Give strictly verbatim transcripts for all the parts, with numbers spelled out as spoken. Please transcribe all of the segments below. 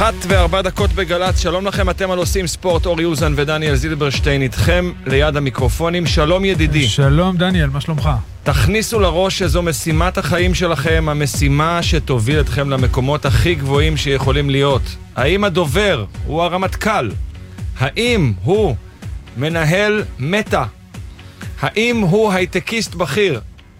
אחת וארבע דקות בגלץ, שלום לכם, אתם על עושים ספורט, אורי אוזן ודניאל זילברשטיין איתכם ליד המיקרופונים. שלום ידידי. שלום דניאל, מה שלומך? תכניסו לראש שזו משימת החיים שלכם, המשימה שתוביל אתכם למקומות הכי גבוהים שיכולים להיות. האם הדובר הוא הרמטכ"ל? האם הוא מנהל מטה? האם הוא הייטקיסט בכיר?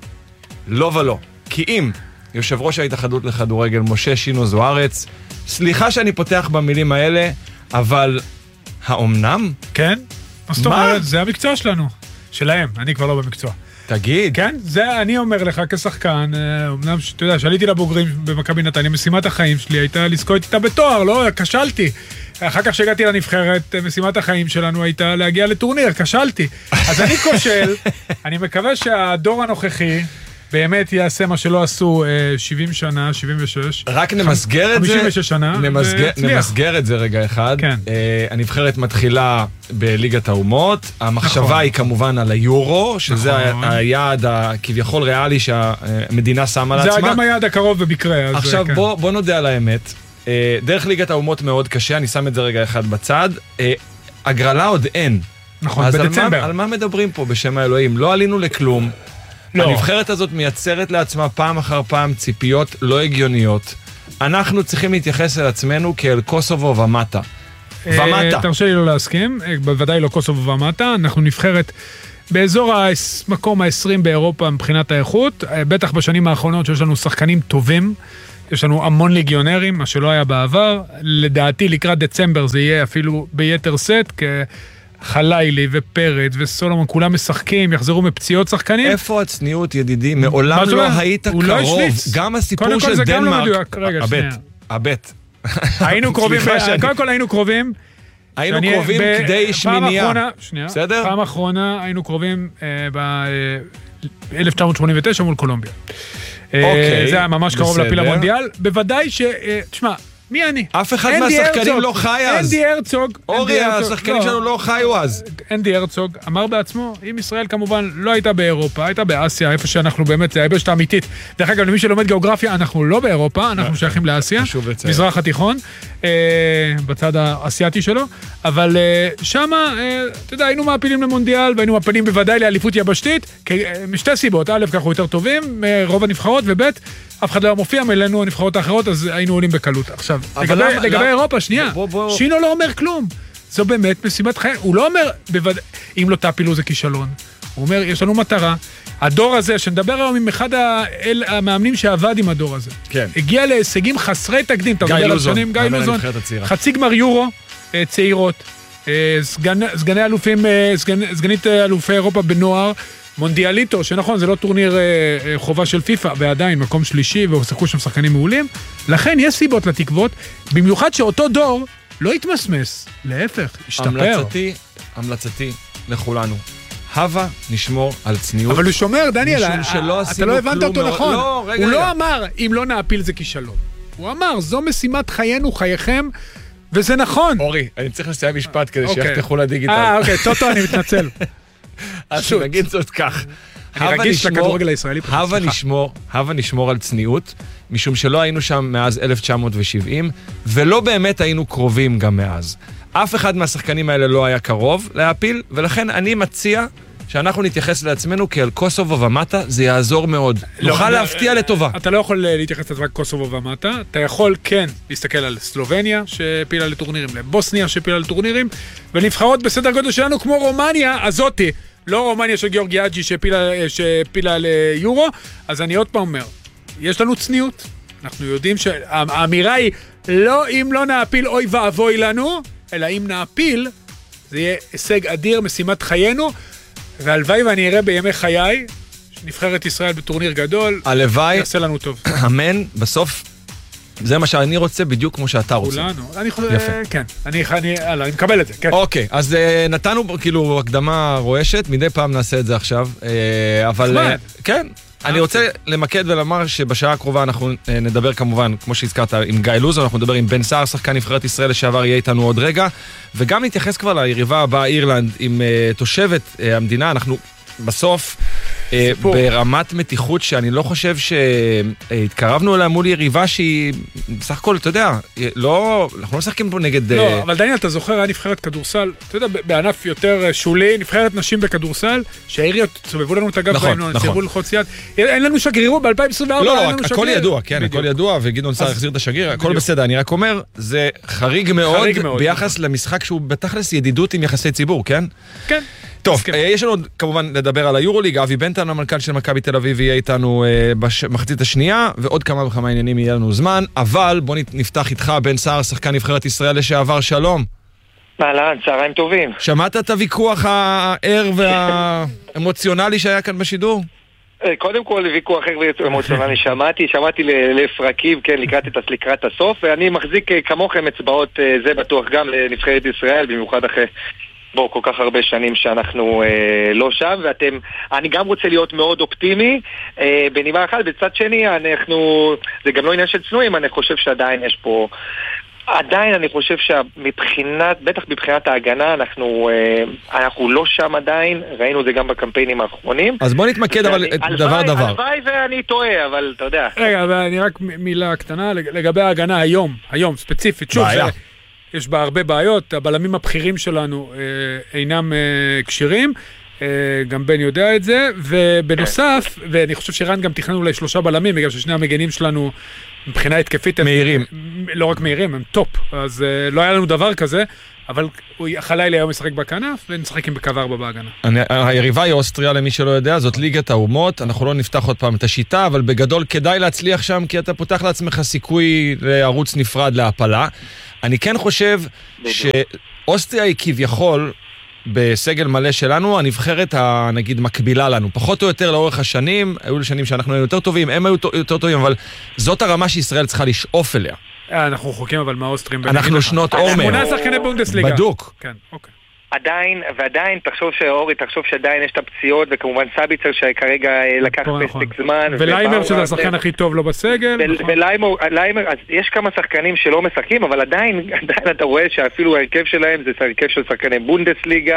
לא ולא. כי אם יושב ראש ההתאחדות לכדורגל משה שינו זוארץ, סליחה שאני פותח במילים האלה, אבל האומנם? כן? מה זאת אומרת? זה המקצוע שלנו. שלהם, אני כבר לא במקצוע. תגיד. כן? זה אני אומר לך כשחקן, אומנם, אתה יודע, שעליתי לבוגרים במכבי נתניה, משימת החיים שלי הייתה לזכות איתה בתואר, לא? כשלתי. אחר כך שהגעתי לנבחרת, משימת החיים שלנו הייתה להגיע לטורניר, כשלתי. אז אני כושל, אני מקווה שהדור הנוכחי באמת יעשה מה שלא עשו שבעים שנה, שבעים ושש. רק נמסגר את זה. חמישים ושש שנה. נמסגר את זה רגע אחד. כן. הנבחרת מתחילה בליגת האומות. המחשבה היא כמובן על היורו, שזה היעד הכביכול ריאלי שהמדינה שמה לעצמה. זה גם היעד הקרוב במקרה. עכשיו בוא נודה על האמת. דרך ליגת האומות מאוד קשה, אני שם את זה רגע אחד בצד. הגרלה עוד אין. נכון, בדצמבר. אז על מה מדברים פה בשם האלוהים? לא עלינו לכלום. לא. הנבחרת הזאת מייצרת לעצמה פעם אחר פעם ציפיות לא הגיוניות. אנחנו צריכים להתייחס אל עצמנו כאל קוסובו ומטה. ומטה. תרשה לי לא להסכים, בוודאי לא קוסובו ומטה. אנחנו נבחרת באזור המקום ה-עשרים באירופה מבחינת האיכות, בטח בשנים האחרונות שיש לנו שחקנים טובים, יש לנו המון ליגיונרים, מה שלא היה בעבר. לדעתי לקראת דצמבר זה יהיה אפילו ביתר סט, כ... חלילי ופרד וסולומון, כולם משחקים, יחזרו מפציעות שחקנים. איפה הצניעות, ידידי? מעולם לא היית קרוב. גם הסיפור של דנמרק. הבט, הבט. היינו קרובים, קודם כל היינו קרובים. היינו קרובים כדי שמיניה. בסדר? פעם אחרונה היינו קרובים ב-אלף תשע מאות שמונים ותשע מול קולומביה. זה היה ממש קרוב לפיל המונדיאל. בוודאי ש... תשמע, מי אני? אף אחד מהשחקנים לא חי אז. אנדי הרצוג. אורי, השחקנים שלנו לא חיו אז. אנדי הרצוג אמר בעצמו, אם ישראל כמובן לא הייתה באירופה, הייתה באסיה, איפה שאנחנו באמת, זה היבשת האמיתית. דרך אגב, למי שלומד גיאוגרפיה, אנחנו לא באירופה, אנחנו שייכים לאסיה, מזרח התיכון, בצד האסייתי שלו, אבל שמה, אתה יודע, היינו מעפילים למונדיאל, והיינו מעפילים בוודאי לאליפות יבשתית, משתי סיבות, א', ככה יותר טובים, רוב הנבחרות, וב', אף אחד לא מופיע מלנו הנבחרות האחרות, אז היינו עולים בקלות. עכשיו, לגבי אירופה, שנייה, שינו לא אומר כלום. זו באמת משימת חיים. הוא לא אומר, אם לא תעפילו זה כישלון. הוא אומר, יש לנו מטרה. הדור הזה, שנדבר היום עם אחד המאמנים שעבד עם הדור הזה, הגיע להישגים חסרי תקדים. גיא לוזון. גיא לוזון. חצי גמר יורו, צעירות, סגני אלופים, סגנית אלופי אירופה בנוער, מונדיאליטו, שנכון, זה לא טורניר אה, חובה של פיפה, ועדיין מקום שלישי, והושחקו שם שחקנים מעולים. לכן יש סיבות לתקוות, במיוחד שאותו דור לא יתמסמס, להפך, ישתפר. המלצתי, המלצתי לכולנו. הווה נשמור על צניעות. אבל הוא שומר, דניאל, אתה לא הבנת אותו נכון. לא, רגע, הוא רגע. לא אמר, אם לא נעפיל זה כישלון. הוא אמר, זו משימת חיינו, חייכם, וזה נכון. אורי, אני צריך לסיים משפט כדי שיחתכו לדיגיטל. אה, אוקיי, טוטו, אני מתנצל. אז נגיד זאת כך. אני רגיש לכדורגל הישראלי. הווה נשמור, הווה נשמור על צניעות, משום שלא היינו שם מאז אלף תשע מאות שבעים, ולא באמת היינו קרובים גם מאז. אף אחד מהשחקנים האלה לא היה קרוב להפיל, ולכן אני מציע שאנחנו נתייחס לעצמנו כאל קוסובו ומטה, זה יעזור מאוד. נוכל להפתיע לטובה. אתה לא יכול להתייחס לעצמך קוסובו ומטה, אתה יכול כן להסתכל על סלובניה שפילה לטורנירים, לבוסניה שפילה לטורנירים, ונבחרות בסדר גודל שלנו כמו רומניה הזאתי, לא רומניה של גיאורגי אג'י שפילה, שפילה ליורו, אז אני עוד פעם אומר, יש לנו צניעות, אנחנו יודעים שהאמירה היא לא אם לא נעפיל אוי ואבוי לנו, אלא אם נעפיל, זה יהיה הישג אדיר, משימת חיינו, והלוואי ואני אראה בימי חיי, שנבחרת ישראל בטורניר גדול, הלוואי, יעשה לנו טוב. אמן, בסוף, זה מה שאני רוצה בדיוק כמו שאתה רוצה. כולנו, אני חושב, כן, אני, אני, אני מקבל את זה, כן. אוקיי, אז נתנו כאילו הקדמה רועשת, מדי פעם נעשה את זה עכשיו, אבל, כן. אני רוצה למקד ולומר שבשעה הקרובה אנחנו נדבר כמובן, כמו שהזכרת, עם גיא לוזון, אנחנו נדבר עם בן סער, שחקן נבחרת ישראל לשעבר, יהיה איתנו עוד רגע, וגם נתייחס כבר ליריבה הבאה, אירלנד, עם תושבת המדינה, אנחנו בסוף, ברמת מתיחות שאני לא חושב שהתקרבנו אליה מול יריבה שהיא, בסך הכל, אתה יודע, לא, אנחנו לא משחקים פה נגד... לא, אבל דניאל, אתה זוכר, היה נבחרת כדורסל, אתה יודע, בענף יותר שולי, נבחרת נשים בכדורסל, שהעיריות סובבו לנו את הגב בעינו, סייבו ללחוץ יד, אין לנו שגרירות, ב-אלפיים עשרים וארבע לא, לא, הכל ידוע, כן, הכל ידוע, וגדעון סער החזיר את השגריר, הכל בסדר, אני רק אומר, זה חריג מאוד ביחס למשחק שהוא בתכלס ידידות עם יחסי ציבור, כן? כן. טוב, יש לנו כמובן לדבר על היורוליג, אבי בנטן, המנכ"ל של מכבי תל אביב, יהיה איתנו במחצית השנייה, ועוד כמה וכמה עניינים יהיה לנו זמן, אבל בוא נפתח איתך, בן סער, שחקן נבחרת ישראל לשעבר, שלום. אהלן, צהריים טובים. שמעת את הוויכוח הער והאמוציונלי שהיה כאן בשידור? קודם כל, ויכוח אחר ואמוציונלי שמעתי, שמעתי לפרקים, כן, לקראת את לקראת הסוף, ואני מחזיק כמוכם אצבעות, זה בטוח גם לנבחרת ישראל, במיוחד אחרי... בואו, כל כך הרבה שנים שאנחנו אה, לא שם, ואתם, אני גם רוצה להיות מאוד אופטימי, אה, בנימה אחת, בצד שני, אנחנו, זה גם לא עניין של צנועים, אני חושב שעדיין יש פה, עדיין אני חושב שמבחינת, בטח מבחינת ההגנה, אנחנו, אה, אנחנו לא שם עדיין, ראינו את זה גם בקמפיינים האחרונים. אז בוא נתמקד אבל אני, דבר הלוואי, דבר. הלוואי ואני טועה, אבל אתה יודע. רגע, ואני רק מילה קטנה, לגבי ההגנה היום, היום, ספציפית, שוב, זה... יש בה הרבה בעיות, הבלמים הבכירים שלנו אה, אינם אה, קשירים, אה, גם בן יודע את זה, ובנוסף, ואני חושב שרן גם תכננו אולי שלושה בלמים, בגלל ששני המגנים שלנו מבחינה התקפית, מהירים. הם, לא רק מהירים, הם טופ, אז אה, לא היה לנו דבר כזה, אבל הוא יחלה לי היום לשחק בכנף, ונשחק עם בקו ארבע בהגנה. אני, היריבה היא אוסטריה, למי שלא יודע, זאת ליגת האומות, אנחנו לא נפתח עוד פעם את השיטה, אבל בגדול כדאי להצליח שם, כי אתה פותח לעצמך סיכוי לערוץ נפרד להפלה. אני כן חושב שאוסטריה היא כביכול, בסגל מלא שלנו, הנבחרת הנגיד מקבילה לנו, פחות או יותר לאורך השנים, היו לשנים שאנחנו היינו יותר טובים, הם היו יותר טובים, אבל זאת הרמה שישראל צריכה לשאוף אליה. אנחנו רחוקים אבל מהאוסטרים. אנחנו שנות אור מהם. שמונה שחקני בונדסליגה. בדוק. כן, אוקיי. עדיין, ועדיין, תחשוב שאורי, תחשוב שעדיין יש את הפציעות, וכמובן סביצר שכרגע לקח פסק זמן. וליימר שזה השחקן הכי טוב לו בסגל. וליימר, אז יש כמה שחקנים שלא משחקים, אבל עדיין, עדיין אתה רואה שאפילו ההרכב שלהם זה הרכב של שחקני בונדסליגה,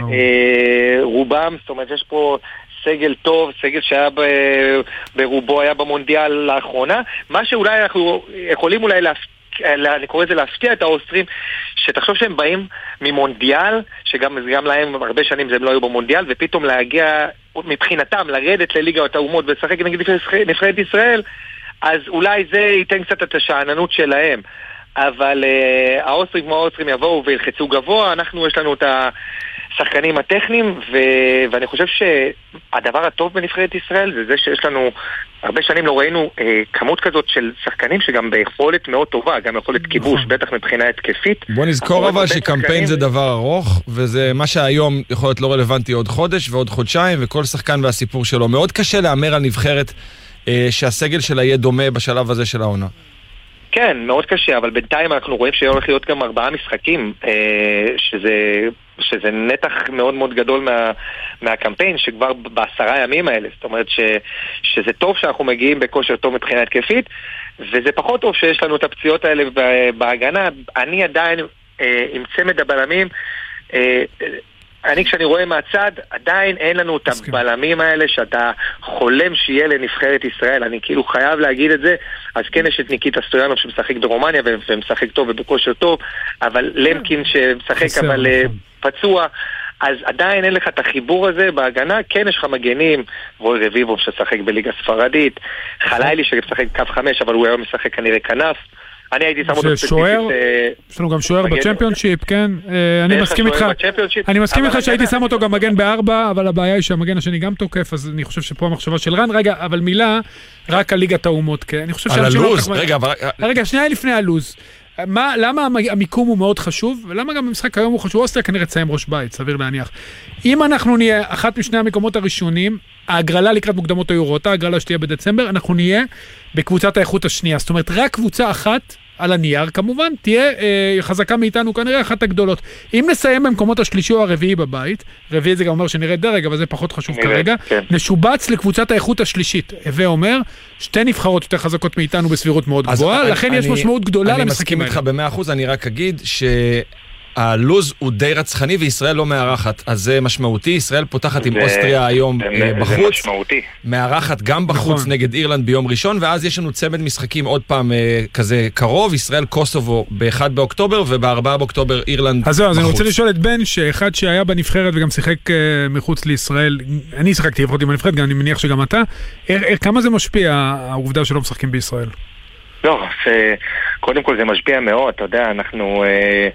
רובם, זאת אומרת, יש פה סגל טוב, סגל שהיה ברובו, היה במונדיאל לאחרונה, מה שאולי אנחנו יכולים אולי להפתיע, אני קורא לזה להפתיע את האוסטרים, שתחשוב שהם באים ממונדיאל, שגם גם להם הרבה שנים הם לא היו במונדיאל, ופתאום להגיע מבחינתם לרדת לליגת האומות ולשחק נגד נבחרת ישראל, אז אולי זה ייתן קצת את השעננות שלהם. אבל uh, האוסטרים כמו האוסטרים יבואו וילחצו גבוה, אנחנו יש לנו את השחקנים הטכניים, ו... ואני חושב שהדבר הטוב בנבחרת ישראל זה זה שיש לנו, הרבה שנים לא ראינו uh, כמות כזאת של שחקנים שגם ביכולת מאוד טובה, גם יכולת כיבוש, בטח מבחינה התקפית. בוא נזכור אבל שקמפיין שחקנים... זה דבר ארוך, וזה מה שהיום יכול להיות לא רלוונטי עוד חודש ועוד חודשיים, וכל שחקן והסיפור שלו. מאוד קשה לאמר על נבחרת uh, שהסגל שלה יהיה דומה בשלב הזה של העונה. כן, מאוד קשה, אבל בינתיים אנחנו רואים שהולך להיות גם ארבעה משחקים, שזה, שזה נתח מאוד מאוד גדול מה, מהקמפיין, שכבר בעשרה ימים האלה, זאת אומרת ש, שזה טוב שאנחנו מגיעים בכושר טוב מבחינה התקפית, וזה פחות טוב שיש לנו את הפציעות האלה בהגנה. אני עדיין עם צמד הבלמים, אני כשאני רואה מהצד, עדיין אין לנו את הבלמים האלה שאתה חולם שיהיה לנבחרת ישראל. אני כאילו חייב להגיד את זה. אז כן יש את ניקיטה סטויאנוב שמשחק ברומניה ומשחק טוב ובכושר טוב, אבל למקין שמשחק אבל פצוע, אז עדיין אין לך את החיבור הזה בהגנה. כן יש לך מגנים, רוי רביבוב ששחק בליגה ספרדית, חלילי שמשחק קו חמש, אבל הוא היום משחק כנראה כנף. אני הייתי שם אותו ספציפית. יש לנו גם שוער בצ'מפיונשיפ, כן? אני מסכים איתך. אני מסכים איתך שהייתי שם אותו גם מגן בארבע, אבל הבעיה היא שהמגן השני גם תוקף, אז אני חושב שפה המחשבה של רן. רגע, אבל מילה, רק על ליגת האומות, כן? על הלוז, רגע. רגע, שנייה לפני הלוז. למה המיקום הוא מאוד חשוב, ולמה גם במשחק היום הוא חשוב? אוסטריה כנראה תסיים ראש בית, סביר להניח. אם אנחנו נהיה אחת משני המקומות הראשונים, ההגרלה לקראת מוקדמות היורות, ההגרלה שתהיה בדצמבר, אנחנו נהיה בקבוצת האיכות השנייה. זאת אומרת, רק קבוצה אחת על הנייר, כמובן, תהיה אה, חזקה מאיתנו, כנראה אחת הגדולות. אם נסיים במקומות השלישי או הרביעי בבית, רביעי זה גם אומר שנראה דרג, אבל זה פחות חשוב נראה, כרגע, כן. נשובץ לקבוצת האיכות השלישית. הווה אומר, שתי נבחרות יותר חזקות מאיתנו בסבירות מאוד גבוהה, לכן אני, יש משמעות גדולה למשחקים האלה. אני מסכים איתך במאה אחוז, אני רק אגיד ש... הלוז הוא די רצחני וישראל לא מארחת, אז זה משמעותי. ישראל פותחת עם אוסטריה היום בחוץ, מארחת גם בחוץ נגד אירלנד ביום ראשון, ואז יש לנו צמד משחקים עוד פעם כזה קרוב, ישראל קוסובו ב-אחד באוקטובר, וב-ארבעה באוקטובר אירלנד בחוץ. אז זהו, אז אני רוצה לשאול את בן, שאחד שהיה בנבחרת וגם שיחק מחוץ לישראל, אני שיחקתי לפחות עם הנבחרת, גם אני מניח שגם אתה, כמה זה משפיע העובדה שלא משחקים בישראל? לא, קודם כל זה משפיע מאוד, אתה יודע, אנחנו...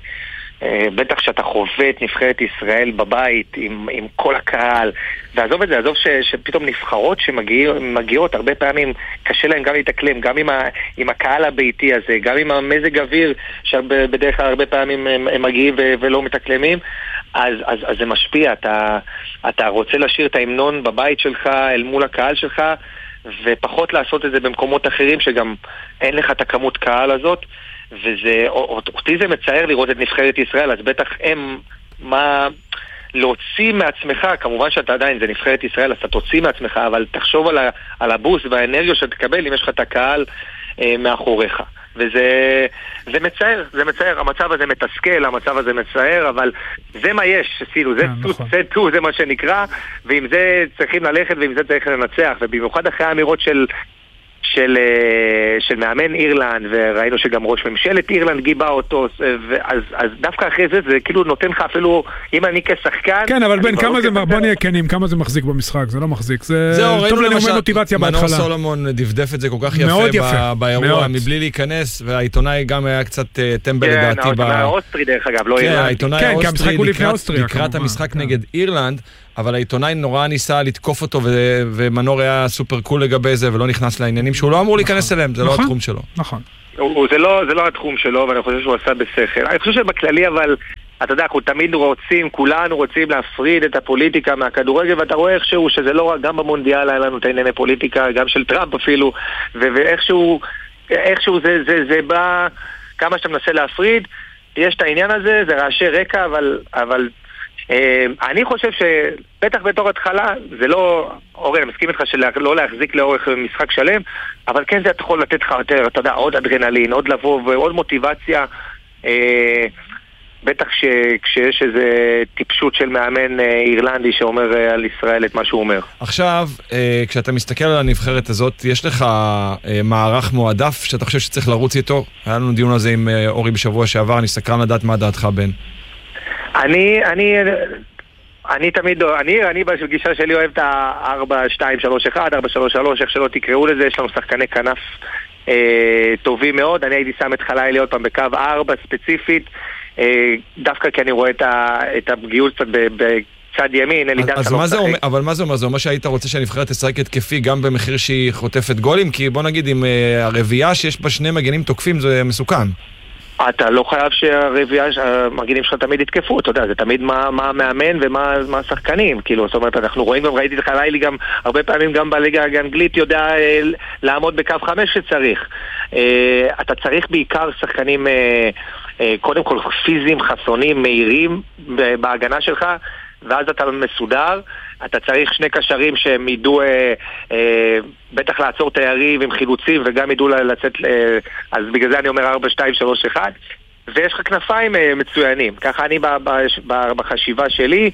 בטח שאתה חווה את נבחרת ישראל בבית עם, עם כל הקהל, ועזוב את זה, עזוב ש, שפתאום נבחרות שמגיעות הרבה פעמים קשה להם גם להתאקלם, גם עם, ה, עם הקהל הביתי הזה, גם עם המזג אוויר שבדרך כלל הרבה פעמים הם, הם מגיעים ו, ולא מתאקלמים, אז, אז, אז זה משפיע. אתה, אתה רוצה לשיר את ההמנון בבית שלך אל מול הקהל שלך, ופחות לעשות את זה במקומות אחרים שגם אין לך את הכמות קהל הזאת, וזה, אותי זה מצער לראות את נבחרת ישראל, אז בטח הם, מה, להוציא מעצמך, כמובן שאתה עדיין, זה נבחרת ישראל, אז אתה תוציא מעצמך, אבל תחשוב על, ה, על הבוס והאנרגיה שתקבל אם יש לך את הקהל אה, מאחוריך. וזה זה מצער, זה מצער, המצב הזה מתסכל, המצב הזה מצער, אבל זה מה יש, כאילו, זה טו, זה מה שנקרא, ועם זה צריכים ללכת, ועם זה צריך לנצח, ובמיוחד אחרי האמירות של... של, של מאמן אירלנד, וראינו שגם ראש ממשלת אירלנד גיבה אותו, אז, אז דווקא אחרי זה, זה כאילו נותן לך אפילו, אם אני כשחקן... כן, אבל בן, כמה זה, בוא נהיה כנים, כמה זה מחזיק במשחק, זה לא מחזיק, זה... זהו, טוב לנאומי מוטיבציה בהתחלה. מנור סולומון דפדף את זה כל כך יפה באירוע, מבלי להיכנס, והעיתונאי גם היה קצת טמבל לדעתי. כן, העיתונאי האוסטרי דרך אגב, לא אירלנד. כן, העיתונאי האוסטרי לקראת המשחק נגד אירלנד, אבל העיתונאי נורא ניסה לתקוף אותו, ומנור היה סופר קול לגבי זה, ולא נכנס לעניינים שהוא לא אמור להיכנס אליהם, זה לא התחום שלו. נכון. זה לא התחום שלו, ואני חושב שהוא עשה בשכל. אני חושב שבכללי, אבל, אתה יודע, אנחנו תמיד רוצים, כולנו רוצים להפריד את הפוליטיקה מהכדורגל, ואתה רואה איכשהו שזה לא רק, גם במונדיאל היה לנו את הענייני פוליטיקה, גם של טראמפ אפילו, ואיכשהו, איכשהו זה, זה, זה בא, כמה שאתה מנסה להפריד, יש את העניין הזה, זה רעשי רקע, אבל, אבל, אני חושב שבטח בתור התחלה זה לא, אורי, אני מסכים איתך שלא להחזיק לאורך משחק שלם, אבל כן זה יכול לתת לך יותר, אתה יודע, עוד אדרנלין, עוד לבוא ועוד מוטיבציה, בטח כשיש איזה טיפשות של מאמן אירלנדי שאומר על ישראל את מה שהוא אומר. עכשיו, כשאתה מסתכל על הנבחרת הזאת, יש לך מערך מועדף שאתה חושב שצריך לרוץ איתו? היה לנו דיון על זה עם אורי בשבוע שעבר, אני סקרן לדעת מה דעתך בן. אני, אני, אני תמיד, אני, אני בגישה שלי אוהב את ה-ארבע שתיים שלוש אחת, ארבע שלוש שלוש, איך שלא תקראו לזה, יש לנו שחקני כנף אה, טובים מאוד. אני הייתי שם את חלילי עוד פעם בקו ארבע ספציפית, אה, דווקא כי אני רואה את, ה, את הפגיעות קצת בצד ימין. אז, אז מה זה אומר, אבל מה זה אומר? זה אומר שהיית רוצה שהנבחרת תשחק התקפי גם במחיר שהיא חוטפת גולים? כי בוא נגיד, עם אה, הרביעייה שיש בה שני מגנים תוקפים זה מסוכן. אתה לא חייב שהרביעה, המגינים שלך תמיד יתקפו, אתה יודע, זה תמיד מה, מה המאמן ומה מה השחקנים, כאילו, זאת אומרת, אנחנו רואים גם, ראיתי לך לילי גם, הרבה פעמים גם בליגה האנגלית יודע אה, לעמוד בקו חמש שצריך. אה, אתה צריך בעיקר שחקנים, אה, אה, קודם כל פיזיים, חסונים, מהירים בהגנה שלך, ואז אתה מסודר. אתה צריך שני קשרים שהם ידעו אה, אה, בטח לעצור את היריב עם חילוצים וגם ידעו לצאת, אה, אז בגלל זה אני אומר ארבע שתיים שלוש אחת, ויש לך כנפיים אה, מצוינים. ככה אני בחשיבה שלי,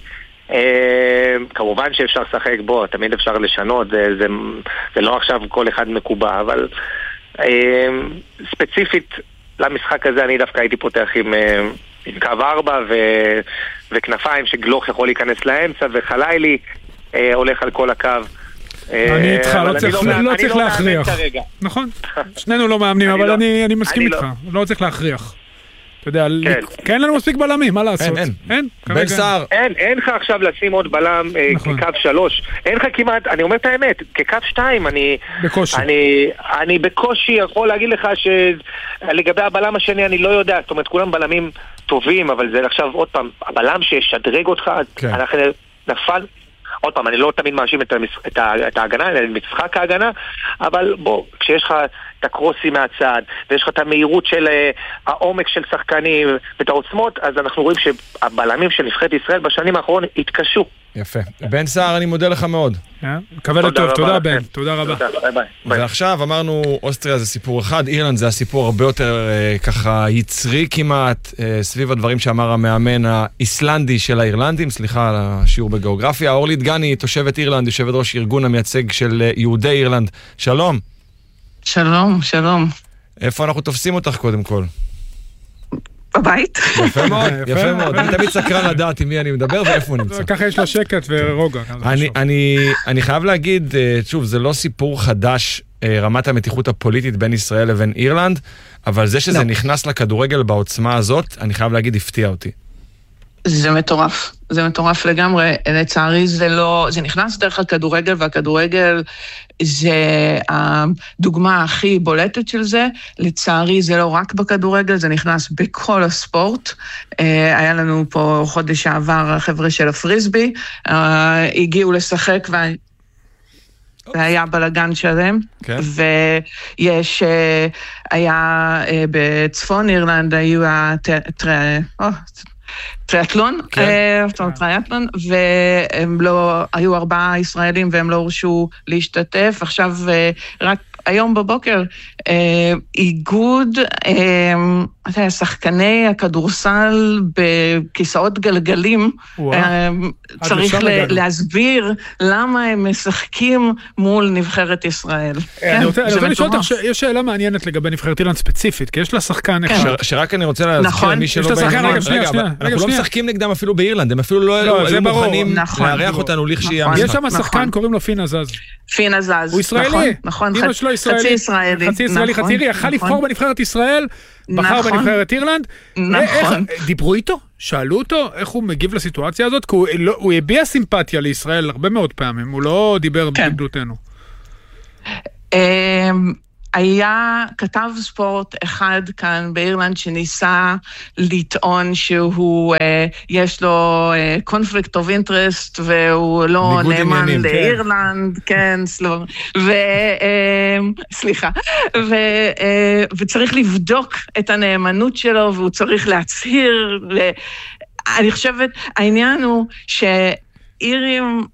אה, כמובן שאפשר לשחק בו, תמיד אפשר לשנות, זה, זה, זה לא עכשיו כל אחד מקובע, אבל אה, ספציפית למשחק הזה אני דווקא הייתי פותח עם... אה, עם קו ארבע ו... וכנפיים שגלוך יכול להיכנס לאמצע, וחלילי אה, הולך על כל הקו. אני איתך, לא צריך, לא, לא צריך לא להכריח. נכון, שנינו לא מאמנים, אבל לא, אני, אני מסכים איתך, לא... לא צריך להכריח. אתה יודע, כן. כי אין לנו מספיק בלמים, מה לעשות? אין, אין. אין, בן סער. אין, אין לך עכשיו לשים עוד בלם נכון. כקו שלוש. אין לך כמעט, אני אומר את האמת, כקו שתיים, אני... בקושי. אני, אני בקושי יכול להגיד לך שלגבי הבלם השני אני לא יודע, זאת אומרת, כולם בלמים טובים, אבל זה עכשיו עוד פעם, הבלם שישדרג אותך, כן. אנחנו נפל... עוד פעם, אני לא תמיד מאשים את, המש... את, ה... את ההגנה, את משחק ההגנה, אבל בוא, כשיש לך את הקרוסים מהצד, ויש לך את המהירות של העומק של שחקנים, ואת העוצמות, אז אנחנו רואים שהבלמים של נבחרת ישראל בשנים האחרונות התקשו. יפה. בן סער, אני מודה לך מאוד. מקווה לטוב, תודה בן, תודה רבה. ועכשיו אמרנו, אוסטריה זה סיפור אחד, אירלנד זה הסיפור הרבה יותר ככה יצרי כמעט, סביב הדברים שאמר המאמן האיסלנדי של האירלנדים, סליחה על השיעור בגיאוגרפיה. אורלי דגני, תושבת אירלנד, יושבת ראש ארגון המייצג של יהודי אירלנד. שלום. שלום, שלום. איפה אנחנו תופסים אותך קודם כל? בבית. יפה מאוד, יפה מאוד. אני תמיד סקרן לדעת עם מי אני מדבר ואיפה הוא נמצא. ככה יש לו שקט ורוגע. אני חייב להגיד, שוב, זה לא סיפור חדש, רמת המתיחות הפוליטית בין ישראל לבין אירלנד, אבל זה שזה נכנס לכדורגל בעוצמה הזאת, אני חייב להגיד, הפתיע אותי. זה מטורף, זה מטורף לגמרי. לצערי זה לא, זה נכנס דרך הכדורגל, והכדורגל זה הדוגמה הכי בולטת של זה. לצערי זה לא רק בכדורגל, זה נכנס בכל הספורט. היה לנו פה חודש שעבר החבר'ה של הפריסבי, הגיעו לשחק וה... והיה בלגן שלם, okay. ויש, היה בצפון אירלנד, היו טריאטלון, טריאטלון, והם לא, היו ארבעה ישראלים והם לא הורשו להשתתף. עכשיו רק היום בבוקר איגוד שחקני הכדורסל בכיסאות גלגלים צריך להסביר למה הם משחקים מול נבחרת ישראל. אני רוצה לשאול אותך, יש שאלה מעניינת לגבי נבחרת אירלנד ספציפית, כי יש לה שחקן שרק אני רוצה להזכיר מי שלא אנחנו לא משחקים נגדם אפילו באירלנד, הם אפילו לא היו מוכנים לארח אותנו לכשהיא המשחק. יש שם שחקן, קוראים לו פין עזז. פין עזז. הוא ישראלי. אמא שלו חצי ישראלי. חצי ישראלי, חצי אירי, יכל לבחור בנבחרת ישראל, בחר בנבחרת אירלנד. נכון. דיברו איתו? שאלו אותו איך הוא מגיב לסיטואציה הזאת? כי הוא הביע סימפתיה לישראל הרבה מאוד פעמים, הוא לא דיבר בגדותנו. היה כתב ספורט אחד כאן באירלנד שניסה לטעון שהוא, יש לו conflict of interest והוא לא נאמן לאירלנד, כן, סליחה, וצריך לבדוק את הנאמנות שלו והוא צריך להצהיר, אני חושבת, העניין הוא שאירים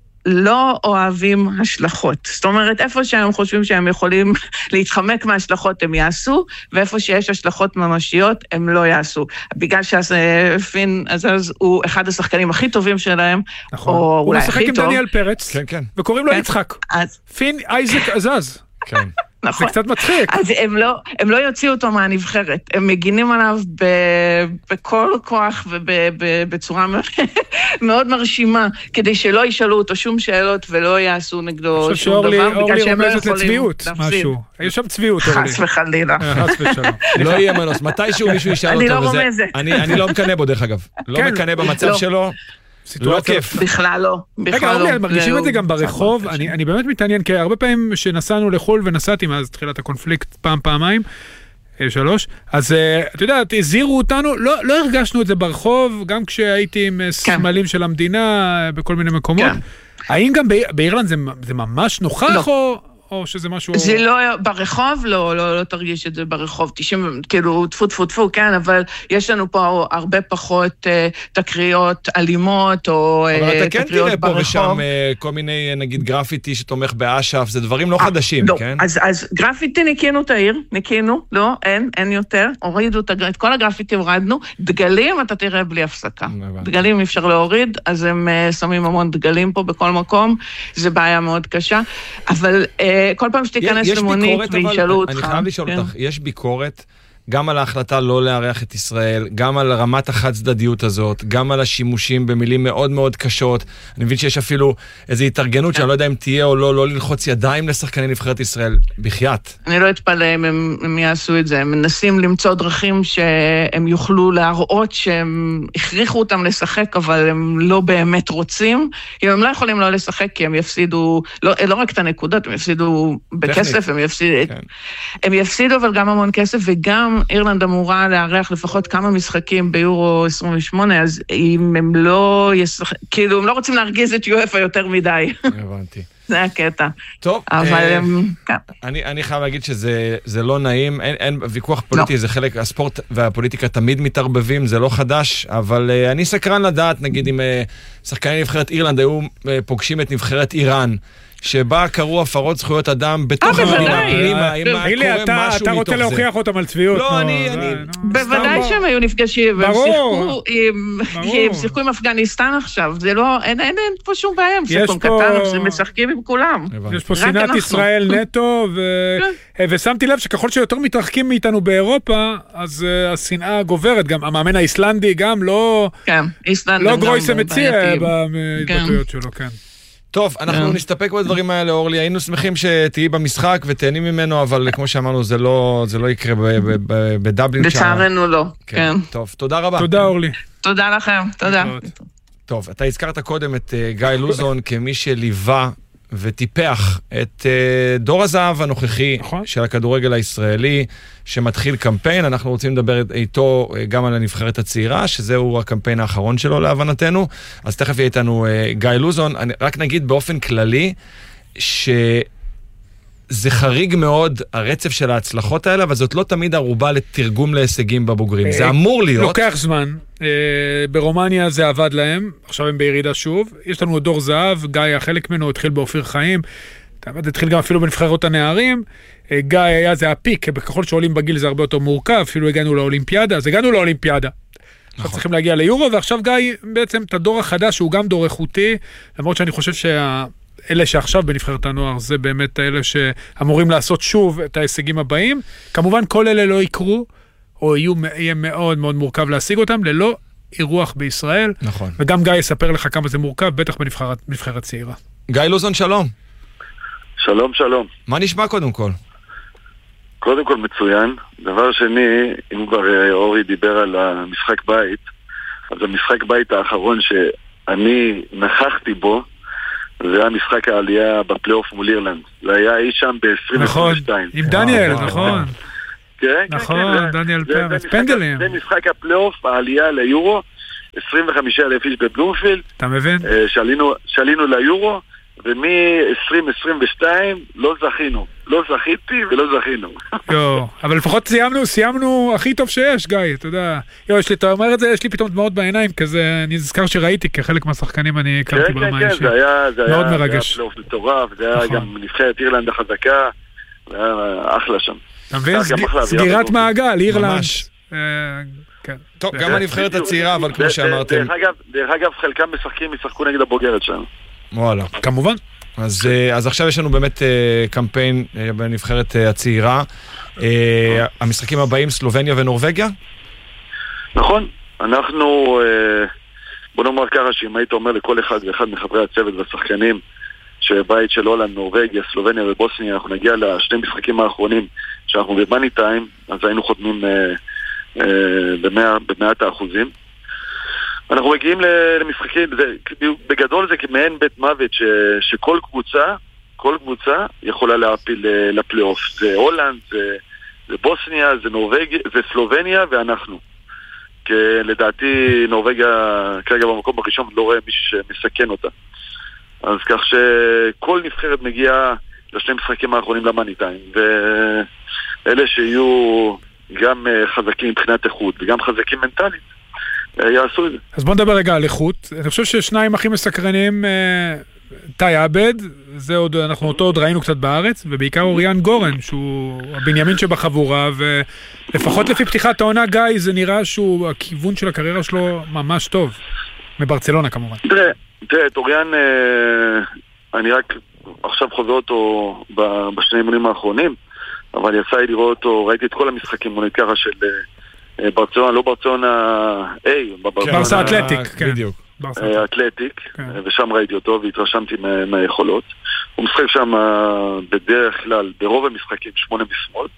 לא אוהבים השלכות. זאת אומרת, איפה שהם חושבים שהם יכולים להתחמק מההשלכות, הם יעשו, ואיפה שיש השלכות ממשיות, הם לא יעשו. בגלל שפין עזז הוא אחד השחקנים הכי טובים שלהם, נכון. או אולי הכי טוב. הוא משחק עם דניאל פרץ, כן, כן. וקוראים לו יצחק. אז... פין אייזק עזז. כן. נכון. זה קצת מצחיק. אז הם לא, הם לא יוציאו אותו מהנבחרת, הם מגינים עליו ב, בכל כוח ובצורה מאוד מרשימה, כדי שלא ישאלו אותו שום שאלות ולא יעשו נגדו שום דבר, בגלל שהם לא יכולים להפסיד. יש שם צביעות, אורלי. חס וחלילה. חס ושלום. לא יהיה מנוס, מתישהו מישהו ישאל אותו, אני לא רומזת. אני לא מקנה בו דרך אגב, לא מקנה במצב שלו. לא כיף. בכלל לא, בכלל לא. רגע, מרגישים את זה גם ברחוב, אני באמת מתעניין, כי הרבה פעמים שנסענו לחול ונסעתי מאז תחילת הקונפליקט פעם, פעמיים, שלוש, אז אתה יודע, הזהירו אותנו, לא הרגשנו את זה ברחוב, גם כשהייתי עם סמלים של המדינה בכל מיני מקומות. האם גם באירלנד זה ממש נוכח או... או שזה משהו... זה לא, ברחוב, לא, לא, לא תרגיש את זה ברחוב, תשעים, כאילו, תפו, תפו, תפו, כן, אבל יש לנו פה הרבה פחות אה, תקריות אלימות, או אבל אה, אתה כן תקריות תראה פה ברחוב. ושם אה, כל מיני, נגיד, גרפיטי שתומך באש"ף, זה דברים לא חדשים, לא. כן? אז, אז גרפיטי ניקינו את העיר, ניקינו, לא, אין, אין יותר, הורידו את, את כל הגרפיטי הורדנו, דגלים אתה תראה בלי הפסקה. דגלים אפשר להוריד, אז הם uh, שמים המון דגלים פה בכל מקום, זה בעיה מאוד קשה, אבל... Uh, כל פעם שתיכנס למונית וישאלו אותך. אני חייב לשאול אותך, יש ביקורת גם על ההחלטה לא לארח את ישראל, גם על רמת החד צדדיות הזאת, גם על השימושים במילים מאוד מאוד קשות. אני מבין שיש אפילו איזו התארגנות שאני לא יודע אם תהיה או לא, לא ללחוץ ידיים לשחקני נבחרת ישראל. בחייאת. אני לא אתפלא אם הם, הם יעשו את זה. הם מנסים למצוא דרכים שהם יוכלו להראות שהם הכריחו אותם לשחק, אבל הם לא באמת רוצים. אם הם לא יכולים לא לשחק, כי הם יפסידו, לא, לא רק את הנקודות, הם יפסידו בכסף, הם יפסידו, כן. הם יפסידו אבל גם המון כסף, וגם גם אירלנד אמורה לארח לפחות כמה משחקים ביורו עשרים ושמונה, אז אם הם לא ישחק, כאילו, הם לא רוצים להרגיז את יואפה יותר מדי. הבנתי. זה הקטע. טוב, אבל אה, כן. אני, אני חייב להגיד שזה זה לא נעים, אין, אין ויכוח פוליטי, לא. זה חלק, הספורט והפוליטיקה תמיד מתערבבים, זה לא חדש, אבל אה, אני סקרן לדעת, נגיד, אם אה, שחקני נבחרת אירלנד היו אה, פוגשים את נבחרת איראן, שבה קראו הפרות זכויות אדם בתוך המדינה פנימה, אם קורה משהו מתוך זה. אתה רוצה להוכיח אותם על צביעות. לא, אני... בוודאי שהם היו נפגשים, והם שיחקו עם אפגניסטן עכשיו, זה לא, אין פה שום בעיה, הם סרטון קטן, הם משחקים עם כולם. יש פה שנאת ישראל נטו, ושמתי לב שככל שיותר מתרחקים מאיתנו באירופה, אז השנאה גוברת, גם המאמן האיסלנדי גם לא... כן, איסלנד. לא גרויסה מציע בהתבטאויות שלו, כן. טוב, אנחנו נסתפק בדברים האלה, אורלי. היינו שמחים שתהיי במשחק ותהנים ממנו, אבל כמו שאמרנו, זה לא, זה לא יקרה בדבלין. לצערנו לא, כן. טוב, תודה רבה. תודה, אורלי. תודה לכם, תודה. טוב, אתה הזכרת קודם את גיא לוזון כמי שליווה וטיפח את דור הזהב הנוכחי של הכדורגל הישראלי, שמתחיל קמפיין. אנחנו רוצים לדבר איתו גם על הנבחרת הצעירה, שזהו הקמפיין האחרון שלו להבנתנו. אז תכף יהיה איתנו גיא לוזון. אני רק נגיד באופן כללי, שזה חריג מאוד הרצף של ההצלחות האלה, אבל זאת לא תמיד ערובה לתרגום להישגים בבוגרים. זה אמור להיות. לוקח זמן. ברומניה זה עבד להם, עכשיו הם בירידה שוב. יש לנו דור זהב, גיא החלק ממנו התחיל באופיר חיים, התחיל גם אפילו בנבחרות הנערים. גיא היה זה הפיק, ככל שעולים בגיל זה הרבה יותר מורכב, אפילו הגענו לאולימפיאדה, אז הגענו לאולימפיאדה. עכשיו צריכים להגיע ליורו, ועכשיו גיא בעצם את הדור החדש, שהוא גם דור איכותי, למרות שאני חושב שאלה שעכשיו בנבחרת הנוער, זה באמת אלה שאמורים לעשות שוב את ההישגים הבאים. כמובן כל אלה לא יקרו, או יהיו, יהיה מאוד מאוד מורכב להשיג אותם, ללא אירוח בישראל. נכון. וגם גיא יספר לך כמה זה מורכב, בטח בנבחרת צעירה. גיא לוזון, שלום. שלום, שלום. מה נשמע קודם כל? קודם כל מצוין. דבר שני, אם כבר אורי דיבר על המשחק בית, אז המשחק בית האחרון שאני נכחתי בו, זה היה משחק העלייה בפלייאוף מול אירלנד. זה היה אי שם ב-עשרים עשרים ושתיים. נכון, עם דניאל, נכון. כן, נכון, כן, דניאל פרץ, פנדלים. זה משחק הפלייאוף, העלייה ליורו, עשרים וחמישה אלף איש בבלומפילד. אתה מבין? שעלינו ליורו, ומ-עשרים עשרים ושתיים לא זכינו. לא זכיתי ולא זכינו. יו, אבל לפחות סיימנו, סיימנו הכי טוב שיש, גיא, אתה יודע. יו, יש לי, אתה אומר את זה, יש לי פתאום דמעות בעיניים, כזה, אני נזכר שראיתי, כחלק מהשחקנים אני הכרתי ברמה אישית. כן, כן, זה היה, זה מאוד היה, מרגש. זה היה פלייאוף מטורף, זה היה גם נבחרת אירלנד החזקה, זה היה אחלה שם. אתה מבין? סגירת מעגל, אירלנד. כן. טוב, גם הנבחרת הצעירה, אבל כמו שאמרתם... דרך אגב, חלקם משחקים, ישחקו נגד הבוגרת שלנו. וואלה. כמובן. אז, אז עכשיו יש לנו באמת קמפיין בנבחרת הצעירה. המשחקים הבאים, סלובניה ונורווגיה? נכון. אנחנו, בוא נאמר ככה, שאם היית אומר לכל אחד ואחד מחברי הצוות והשחקנים, שבית של הולנד, נורווגיה, סלובניה ובוסניה, אנחנו נגיע לשני משחקים האחרונים, שאנחנו במאני טיים, אז היינו חותמים במאת האחוזים. אנחנו מגיעים למשחקים, בגדול זה כמעין בית מוות ש, שכל קבוצה, כל קבוצה יכולה להפיל לפלייאוף. זה הולנד, זה, זה בוסניה, זה נורווגיה, זה סלובניה ואנחנו. כי לדעתי נורווגיה כרגע במקום הראשון לא רואה מישהו שמסכן אותה. אז כך שכל נבחרת מגיעה לשני משחקים האחרונים למאני טיים, ואלה שיהיו גם חזקים מבחינת איכות וגם חזקים מנטלית יעשו את זה. אז בוא נדבר רגע על איכות. אני חושב ששניים הכי מסקרנים, טי עבד, זה עוד, אנחנו אותו עוד ראינו קצת בארץ, ובעיקר אוריאן גורן, שהוא הבנימין שבחבורה, ולפחות לפי פתיחת העונה, גיא, זה נראה שהוא, הכיוון של הקריירה שלו ממש טוב. מברצלונה כמובן. תראה, תראה, את אוריאן, אני רק עכשיו חווה אותו בשני אימונים האחרונים, אבל יצא לי לראות אותו, ראיתי את כל המשחקים, בוא נגיד ככה, של ברצלונה, לא ברצלונה A, ברסה אתלטיק, בדיוק. אתלטיק, ושם ראיתי אותו והתרשמתי מהיכולות. הוא משחק שם בדרך כלל, ברוב המשחקים, שמונה בשמאל.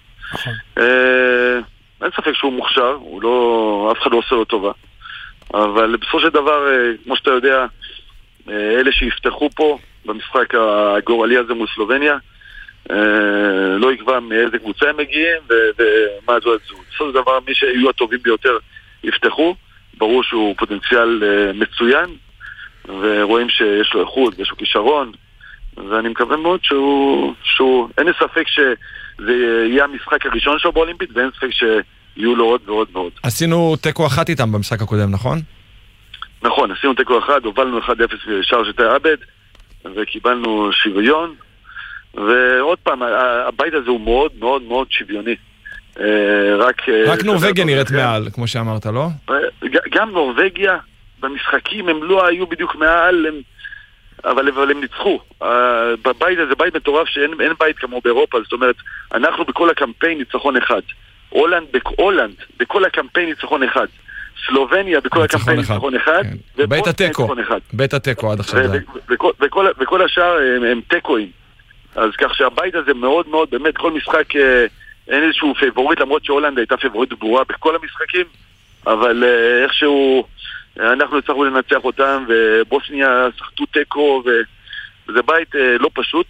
אין ספק שהוא מוכשר, אף אחד לא עושה לו טובה. אבל בסופו של דבר, כמו שאתה יודע, אלה שיפתחו פה במשחק הגורלי הזה מול סלובניה, לא יקבע מאיזה קבוצה הם מגיעים ומה זו הזו. בסופו של דבר, מי שיהיו הטובים ביותר יפתחו, ברור שהוא פוטנציאל מצוין, ורואים שיש לו איכות ויש לו כישרון, ואני מקווה מאוד שהוא, שהוא אין לי ספק שזה יהיה המשחק הראשון שלו באולימפית, ואין ספק שיהיו לו עוד ועוד ועוד. עשינו טקו אחת איתם במשחק הקודם, נכון? נכון, עשינו טקו אחת, הובלנו אחד אפס בשער שתי עבד, וקיבלנו שוויון, ועוד פעם, הבית הזה הוא מאוד מאוד מאוד שוויוני. רק, רק נורווגיה נראית מעל, כמו שאמרת, לא? גם נורווגיה, במשחקים הם לא היו בדיוק מעל, הם, אבל, אבל הם ניצחו. בבית הזה, בית מטורף שאין אין בית כמו באירופה, זאת אומרת, אנחנו בכל הקמפיין ניצחון אחד. הולנד, הולנד, בכל הקמפיין ניצחון אחד. סלובניה בכל הקמפיין ניצחון אחד. בית הטקו, בית הטקו עד עכשיו. וכל השאר הם טקואים. אז כך שהבית הזה מאוד מאוד, באמת כל משחק אין איזשהו פייבורית, למרות שהולנד הייתה פייבורית ברורה בכל המשחקים, אבל איכשהו אנחנו הצלחנו לנצח אותם, ובוסניה שחטו טקו, וזה בית לא פשוט.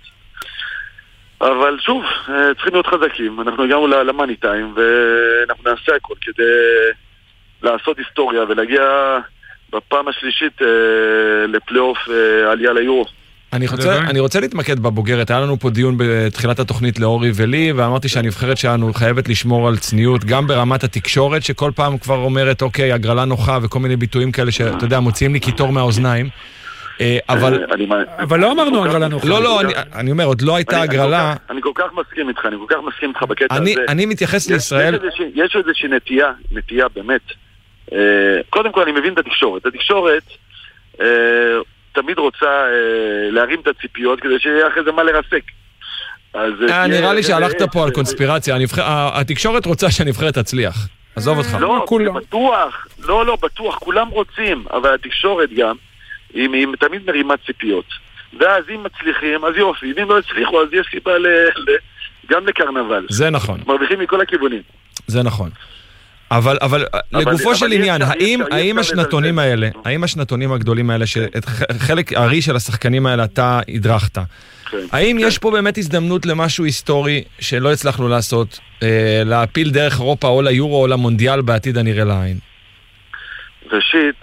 אבל שוב, צריכים להיות חזקים. אנחנו הגענו למאני טיים, ואנחנו נעשה הכל כדי לעשות היסטוריה ולהגיע בפעם השלישית לפלייאוף עלייה ליורו. אני רוצה, אני רוצה להתמקד בבוגרת. היה לנו פה דיון בתחילת התוכנית לאורי ולי, ואמרתי שהנבחרת שלנו חייבת לשמור על צניעות, גם ברמת התקשורת, שכל פעם כבר אומרת, אוקיי, הגרלה נוחה, וכל מיני ביטויים כאלה שאתה יודע, מוציאים לי קיטור מהאוזניים. אבל, אבל לא אמרנו הגרלה נוחה. לא, לא, אני, אני אומר, עוד לא הייתה הגרלה. אני כל כך מסכים איתך, אני כל כך מסכים איתך בקטע הזה. אני מתייחס לישראל. יש איזושהי נטייה, נטייה באמת. קודם כל, אני מבין את התקשורת. התקשורת, תמיד רוצה אה, להרים את הציפיות כדי שיהיה אחרי זה מה לרסק. אז אה, נראה לי שהלכת פה על קונספירציה. התקשורת רוצה שהנבחרת תצליח. עזוב אותך. לא, בטוח. לא, לא, בטוח. כולם רוצים. אבל התקשורת גם, היא תמיד מרימה ציפיות. ואז אם מצליחים, אז יופי. אם לא הצליחו, אז יש סיבה גם לקרנבל. זה נכון. מרוויחים מכל הכיוונים. זה נכון. אבל, אבל, אבל לגופו של עניין, האם, האם השנתונים האלה, האם השנתונים הגדולים האלה, שאת חלק הארי של השחקנים האלה אתה הדרכת, האם יש פה באמת הזדמנות למשהו היסטורי שלא הצלחנו לעשות, להפיל דרך אירופה או ליורו או למונדיאל בעתיד הנראה לעין? ראשית,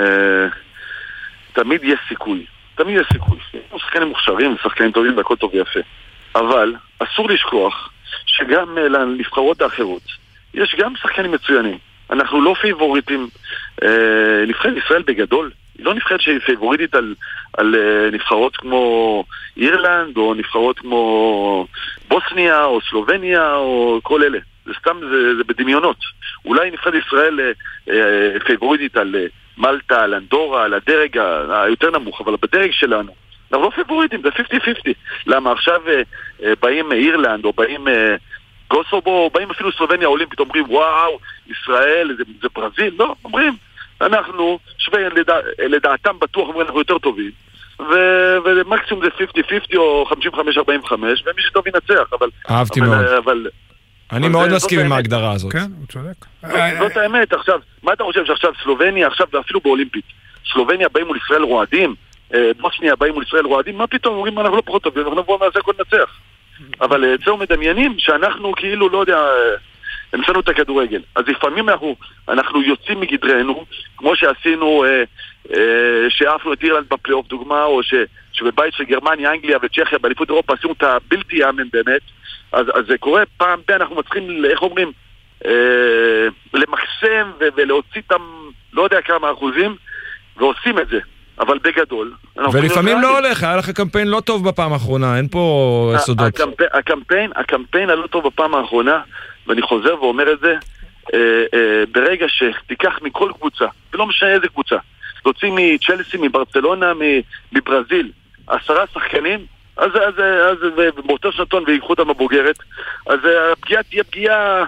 תמיד יש סיכוי. תמיד יש סיכוי. שחקנים מוכשרים, שחקנים טובים והכל טוב ויפה. אבל אסור לשכוח שגם לנבחרות האחרות יש גם שחקנים מצוינים. אנחנו לא פייבוריטים. אה, נבחרת ישראל בגדול, היא לא נבחרת שהיא פייבוריטית על, על אה, נבחרות כמו אירלנד, או נבחרות כמו בוסניה, או סלובניה, או כל אלה. זה סתם, זה, זה בדמיונות. אולי נבחרת ישראל אה, אה, פייבוריטית על אה, מלטה, על אנדורה, על הדרג היותר נמוך, אבל בדרג שלנו, אנחנו לא פייבוריטים, זה חמישים חמישים. למה עכשיו אה, אה, באים אירלנד, או באים... אה, גוסובו, באים אפילו סלובניה האולימפית, אומרים וואו, ישראל, זה, זה ברזיל, לא, אומרים, אנחנו, שווה לדע, לדעתם בטוח, אומרים, אנחנו יותר טובים, ומקסימום זה חמישים חמישים או חמישים וחמש ארבעים וחמש, ומי שטוב ינצח, אבל... אהבתי אבל, מאוד. אבל, אני אבל מאוד מסכים עם ההגדרה הזאת. כן, הוא צודק. זאת האמת, עכשיו, מה אתה חושב שעכשיו סלובניה, עכשיו ואפילו באולימפית, סלובניה באים מול ישראל רועדים, בוסניה באים מול ישראל רועדים, מה פתאום, אומרים, אנחנו לא פחות טובים, אנחנו נבוא נעשה הכל נצח. אבל אצלנו מדמיינים שאנחנו כאילו, לא יודע, המצאנו את הכדורגל. אז לפעמים אנחנו, אנחנו יוצאים מגדרנו, כמו שעשינו, אה, אה, שאפנו את אירלנד בפלייאוף דוגמה, או ש, שבבית של גרמניה, אנגליה וצ'כיה, באליפות אירופה, עשינו את הבלתי יאמן באמת. אז, אז זה קורה פעם בה, אנחנו מצליחים, איך אומרים, אה, למקסם ו- ולהוציא אותם, לא יודע כמה אחוזים, ועושים את זה. אבל בגדול... ולפעמים לא הולך, היה לך קמפיין לא טוב בפעם האחרונה, אין פה סודות. הקמפיין, הקמפיין הלא טוב בפעם האחרונה, ואני חוזר ואומר את זה, ברגע שתיקח מכל קבוצה, ולא משנה איזה קבוצה, תוציא מצ'לסי, מברצלונה, מברזיל, עשרה שחקנים, אז באותו שנתון ויקחו אותם בבוגרת, אז הפגיעה תהיה פגיעה...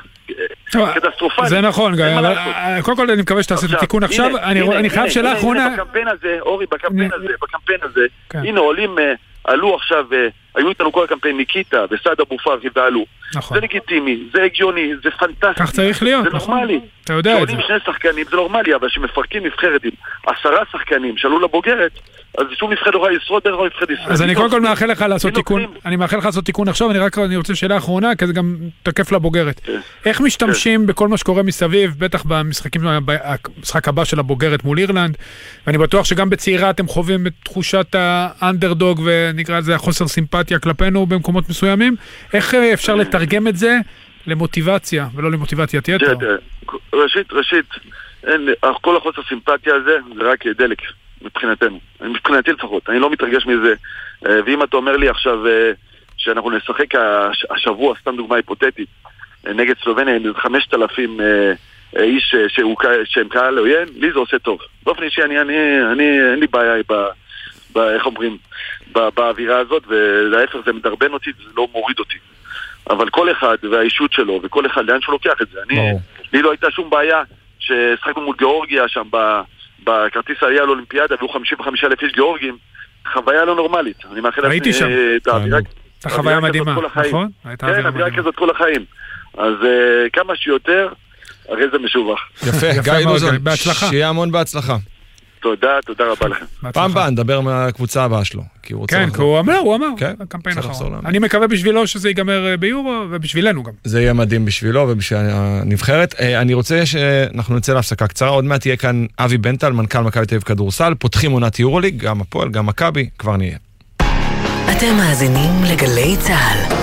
זה נכון, גיא, אבל קודם כל אני מקווה שתעשה את התיקון עכשיו. אני חייב שאלה אחרונה. בקמפיין הזה, אורי, בקמפיין הזה, בקמפיין הזה, הנה עולים, עלו עכשיו היו איתנו כל הקמפיין ניקיטה וסעד אבו פארקי ועלו. נכון. זה לגיטימי, זה הגיוני, זה פנטסטי. כך צריך להיות, זה נכון. נורמלי. אתה יודע את זה. שעולים שני שחקנים, זה נורמלי, אבל שמפרקים נבחרת עם עשרה שחקנים שעלו לבוגרת, אז שום נבחרת לא ישרוד דרך נבחרת ישראל. אז אני קודם כל מאחל לך לעשות תיקון, אני מאחל לך לעשות תיקון עכשיו, אני רק רוצה שאלה אחרונה, כי זה גם תקף לבוגרת. איך משתמשים בכל מה שקורה מסביב, בטח במשחקים, המשחק הבא של הבוגרת מול אירלנד, ואני בטוח שגם בצעירה אתם חווים את תחושת האנדרדוג, ונקרא לזה החוסר סימפתיה כלפינו במקומות מסוימים. איך אפשר לתרגם את זה למוטיבציה, ולא למוטיבציית יתר? ראשית, ראשית, כל החוסר סימפתיה הזה, זה רק דלק. מבחינתנו, מבחינתי לפחות, אני לא מתרגש מזה, ואם אתה אומר לי עכשיו שאנחנו נשחק השבוע, סתם דוגמה היפותטית, נגד סלובניה, עם חמשת אלפים איש שהם קהל עוין, לי זה עושה טוב. באופן אישי, אני, אני, אני, אין לי בעיה ב, איך אומרים, באווירה הזאת, ולהפך זה מדרבן אותי, זה לא מוריד אותי. אבל כל אחד והאישות שלו, וכל אחד לאן שהוא לוקח את זה, אני, לי לא הייתה שום בעיה ששחקנו מול גיאורגיה שם ב... בכרטיס העלייה לאולימפיאדה, היו חמישים וחמישה אלף איש גיאורגים, חוויה לא נורמלית. אני מאחל הייתי שם. את החוויה מדהימה, נכון? כן, אווירה כזאת כל החיים. אז כמה שיותר, הרי זה משובח. יפה, גיא לוזון, שיהיה המון בהצלחה. תודה, תודה רבה לכם. פעם באה, נדבר מהקבוצה הבאה שלו. כן, כי הוא אמר, הוא אמר, הקמפיין האחרון. אני מקווה בשבילו שזה ייגמר ביורו, ובשבילנו גם. זה יהיה מדהים בשבילו ובשביל הנבחרת. אני רוצה שאנחנו נצא להפסקה קצרה, עוד מעט יהיה כאן אבי בנטל, מנכ"ל מכבי תל אביב כדורסל, פותחים עונת יורוליג, גם הפועל, גם מכבי, כבר נהיה. אתם מאזינים לגלי צהל.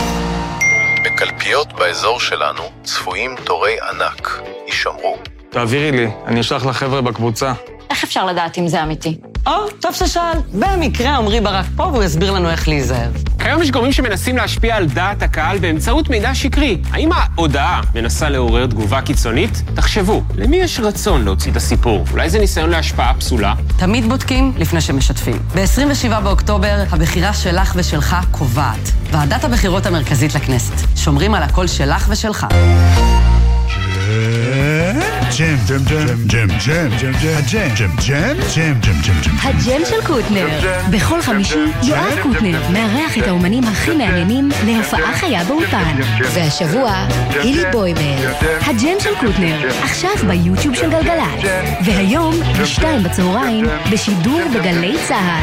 בקלפיות באזור שלנו צפויים תורי ענק. יישמרו. תעבירי לי, אני אשלח לחבר'ה בקבוצה. איך אפשר לדעת אם זה אמיתי? או, טוב ששאל. במקרה עמרי ברק פה והוא יסביר לנו איך להיזהר. כיום יש גורמים שמנסים להשפיע על דעת הקהל באמצעות מידע שקרי. האם ההודעה מנסה לעורר תגובה קיצונית? תחשבו, למי יש רצון להוציא את הסיפור? אולי זה ניסיון להשפעה פסולה? תמיד בודקים לפני שמשתפים. ב-עשרים ושבעה באוקטובר, הבחירה שלך ושלך קובעת. ועדת הבחירות המרכזית לכנסת. שומרים על הקול שלך ושלך. ג'ם, ג'ם, ג'ם, ג'ם, ג'ם, ג'ם, ג'ם, ג'ם, ג'ם, ג'ם, ג'ם, ג'ם. הג'ם של קוטנר. בכל חמישי, יואב קוטנר מארח את האומנים הכי מעניינים להופעה חיה באולפן. והשבוע, הילי בויבר. הג'ם של קוטנר, עכשיו ביוטיוב של גלגלצ. והיום, בשתיים בצהריים, בשידור בגלי צהל.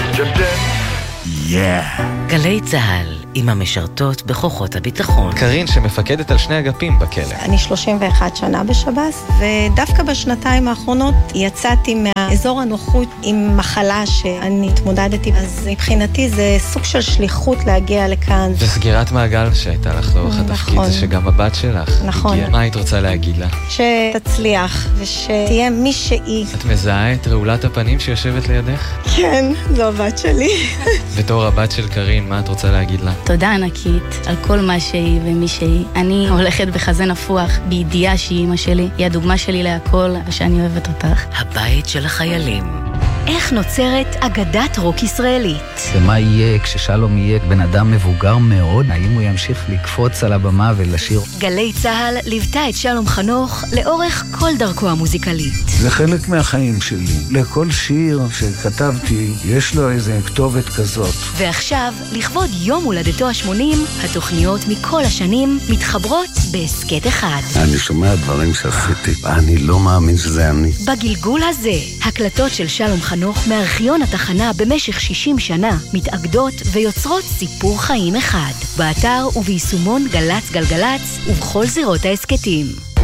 גלי צהל. עם המשרתות בכוחות הביטחון. קרין שמפקדת על שני אגפים בכלא. אני שלושים ואחת שנה בשב"ס, ודווקא בשנתיים האחרונות יצאתי מהאזור הנוחות עם מחלה שאני התמודדתי, אז מבחינתי זה סוג של שליחות להגיע לכאן. וסגירת מעגל שהייתה לך לאורך התפקיד, זה שגם הבת שלך. נכון. הגיע. מה היית רוצה להגיד לה? שתצליח, ושתהיה מי שהיא. את מזהה את רעולת הפנים שיושבת לידך? כן, זו הבת שלי. בתור הבת של קרין, מה את רוצה להגיד לה? תודה ענקית על כל מה שהיא ומי שהיא. אני הולכת בחזה נפוח, בידיעה שהיא אמא שלי. היא הדוגמה שלי להכל, ושאני אוהבת אותך. הבית של החיילים. איך נוצרת אגדת רוק ישראלית? ומה יהיה כששלום יהיה בן אדם מבוגר מאוד? האם הוא ימשיך לקפוץ על הבמה ולשיר? גלי צהל ליוותה את שלום חנוך לאורך כל דרכו המוזיקלית. זה חלק מהחיים שלי. לכל שיר שכתבתי יש לו איזה כתובת כזאת. ועכשיו, לכבוד יום הולדתו ה-שמונים, התוכניות מכל השנים מתחברות בהסקט אחד. אני שומע דברים שעשיתי, אני לא מאמין שזה אני. בגלגול הזה, הקלטות של שלום חנוך מארכיון התחנה במשך שישים שנה מתאגדות ויוצרות סיפור חיים אחד. באתר וביישומון גלץ גלגלץ ובכל זירות העסקתים.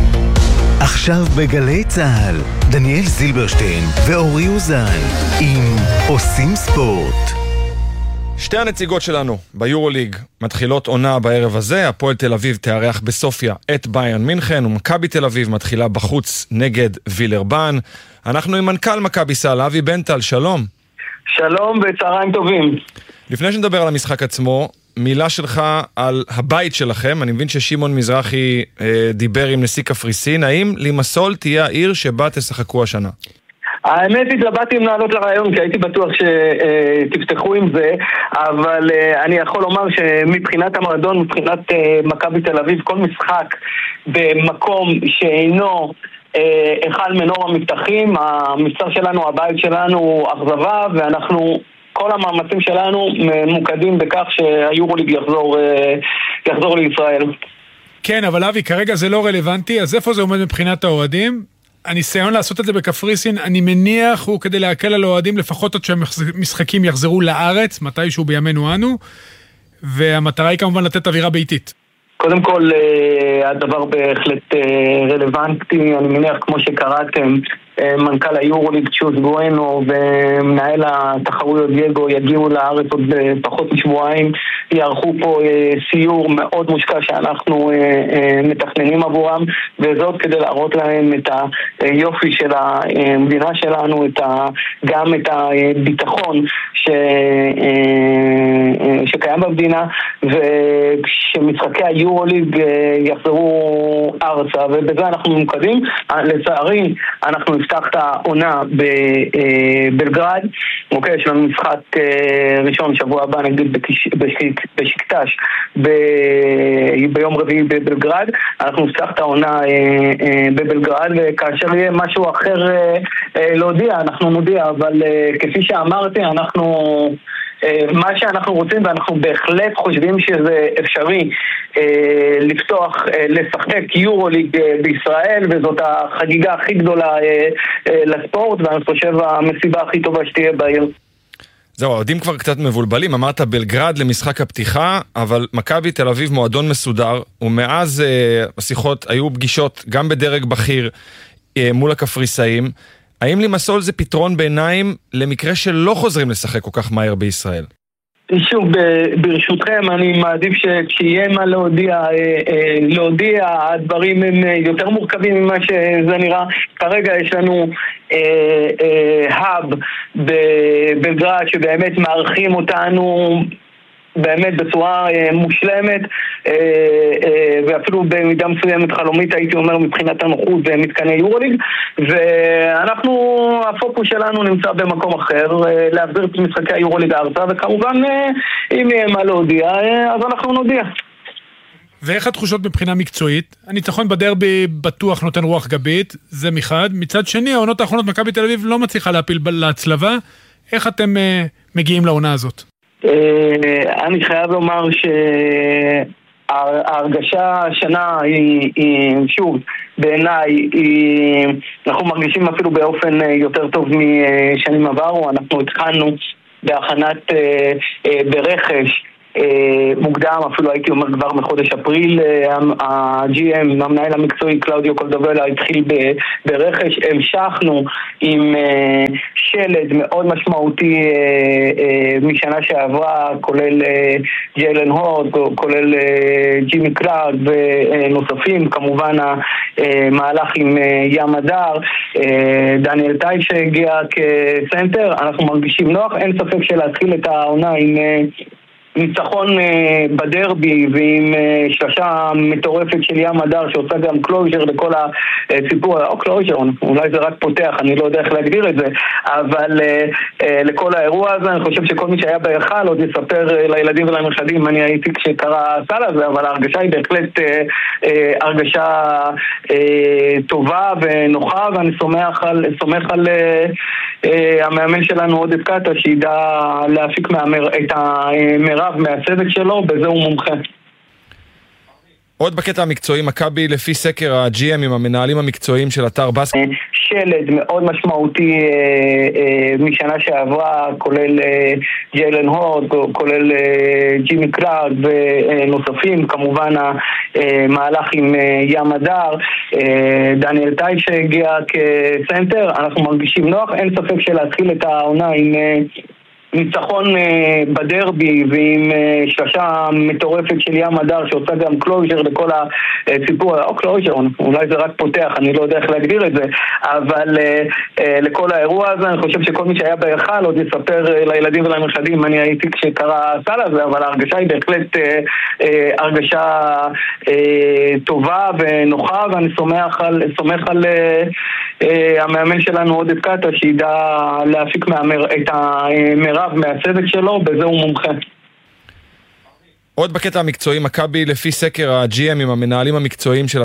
עכשיו בגלי צהל, דניאל זילברשטיין ואורי אוזן עם עושים ספורט. שתי הנציגות שלנו ביורוליג מתחילות עונה בערב הזה. הפועל תל אביב תארח בסופיה את ביירן מינכן, ומכבי תל אביב מתחילה בחוץ נגד וילרבן. אנחנו עם מנכ"ל מכבי סל, אבי בנטל, שלום. שלום וצהריים טובים. לפני שנדבר על המשחק עצמו, מילה שלך על הבית שלכם. אני מבין ששימון מזרחי אה, דיבר עם נשיא קפריסין. האם לימסול תהיה העיר שבה תשחקו השנה? האמת התלבטתי אם לעלות לרעיון, כי הייתי בטוח שתפתחו עם זה, אבל אני יכול לומר שמבחינת המועדון, מבחינת מכבי תל אביב, כל משחק במקום שאינו היכל מנור המבטחים, המבצר שלנו, הבית שלנו הוא אכזבה, ואנחנו כל המאמצים שלנו ממוקדים בכך שהיורוליג יחזור, יחזור לישראל. כן, אבל אבי, כרגע זה לא רלוונטי, אז איפה זה עומד מבחינת האוהדים? הניסיון לעשות את זה בקפריסין, אני מניח הוא כדי להקל על האוהדים לפחות עד שהמשחקים יחזרו לארץ, מתישהו בימינו אנו, והמטרה היא כמובן לתת אווירה ביתית. קודם כל, הדבר בהחלט רלוונטי, אני מניח כמו שקראתם, מנכ"ל היורוליג צ'וס גואנו ומנהל התחרויות דייגו יגיעו לארץ עוד פחות משבועיים, יערכו פה סיור מאוד מושקע שאנחנו מתכננים עבורם, וזאת כדי להראות להם את היופי של המדינה שלנו, את ה, גם את הביטחון ש, שקיים במדינה, וכשמשחקי היורוליג יחזרו ארצה, ובזה אנחנו ממוקדים. לצערי, אנחנו נפתח את העונה בבלגרד, אוקיי, יש לנו משחק ראשון שבוע הבא נגיד בשקטש ביום רביעי בבלגרד, אנחנו נפתח את העונה בבלגרד, וכאשר יהיה משהו אחר להודיע, אנחנו נודיע, אבל כפי שאמרתי, אנחנו מה שאנחנו רוצים, ואנחנו בהחלט חושבים שזה אפשרי לפתוח, לשחק יורוליג בישראל, וזאת החגיגה הכי גדולה לספורט, ואני חושב המסיבה הכי טובה שתהיה בעיר. זהו, העודים כבר קצת מבולבלים, אמרת בלגרד למשחק הפתיחה, אבל מכבי תל אביב מועדון מסודר, ומאז השיחות היו פגישות גם בדרג בכיר מול הקפריסאים. האם למסול זה פתרון ביניים למקרה שלא חוזרים לשחק כל כך מהר בישראל? שוב, ברשותכם, אני מעדיף שכשיהיה מה להודיע, להודיע, הדברים הם יותר מורכבים ממה שזה נראה. כרגע יש לנו האב בבלגרד שבאמת מערכים אותנו באמת בצורה מושלמת, ואפילו במידה מסוימת חלומית, הייתי אומר, מבחינת הנוחות ומתקני יורוליג, ואנחנו, הפוקוס שלנו נמצא במקום אחר, להחזיר את משחקי היורוליג הארצה, וכמובן, אם יהיה מה להודיע, אז אנחנו נודיע. ואיך התחושות מבחינה מקצועית? הניצחון בדרבי בטוח נותן רוח גבית, זה מחד. מצד שני, העונות האחרונות מכבי תל אביב לא מצליחה להפיל להצלבה. איך אתם מגיעים לעונה הזאת? אני חייב לומר שההרגשה השנה היא, היא שוב, בעיניי, היא, אנחנו מרגישים אפילו באופן יותר טוב משנים עברו. אנחנו התחלנו בהכנת ברכש מוקדם, אפילו הייתי אומר כבר מחודש אפריל, ה-ג'י אם, המנהל המקצועי קלאודיו קולדובלה, התחיל ברכש. המשכנו עם שלד מאוד משמעותי משנה שעברה, כולל ג'יילן הורד, כולל ג'ימי קלארד ונוספים, כמובן המהלך עם ים הדר, דניאל טאי שהגיע כסנטר. אנחנו מרגישים נוח, אין ספק שלהתחיל את העונה עם ניצחון בדרבי ועם שלושה מטורפת של ים הדר שעושה גם קלוז'ר לכל הסיפור, או קלוז'ר, אולי זה רק פותח, אני לא יודע איך להגדיר את זה, אבל לכל האירוע הזה אני חושב שכל מי שהיה בהיכל עוד יספר לילדים ולנכדים, אני הייתי כשקרה הסל הזה, אבל ההרגשה היא בהחלט הרגשה טובה ונוחה, ואני סומך על, סומך על המאמן שלנו עודד קאטה שידע להפיק את המרב מהצוות שלו, בזה הוא מומחה. עוד בקטע המקצועי, מכבי לפי סקר ה-ג'י אם עם המנהלים המקצועיים של אתר בסקט, שלד מאוד משמעותי משנה שעברה, כולל ג'יילן הורד, כולל ג'ימי קלארד ונוספים, כמובן המהלך עם ים הדר, דניאל טאי שהגיע כסנטר. אנחנו מרגישים נוח, אין ספק שלהתחיל את העונה עם ניצחון בדרבי ועם שלושה מטורפת של ים הדר שעושה גם קלוז'ר לכל הסיפור, או קלוז'ר, אולי זה רק פותח, אני לא יודע איך להגדיר את זה, אבל לכל האירוע הזה אני חושב שכל מי שהיה בהיכל עוד יספר לילדים ולנכדים, אני הייתי כשקרה הסל הזה, אבל ההרגשה היא בהחלט הרגשה טובה ונוחה, ואני סומך על, סומך על המאמן שלנו עודד קאטה שידע להפיק את המרב מהצוות שלו, בזה הוא מומחה. עוד בקטע המקצועי, מכבי לפי סקר ה-ג'י אם עם המנהלים המקצועיים של